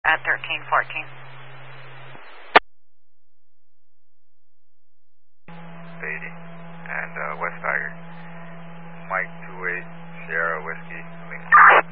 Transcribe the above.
at 1314. Beatty and West Tiger. Mike 28 Sierra Whiskey.